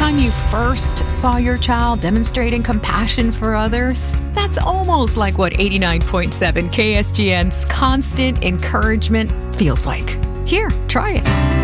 time you first saw your child demonstrating compassion for others? That's almost like what 89.7 KSGN's constant encouragement feels like. Here, try it.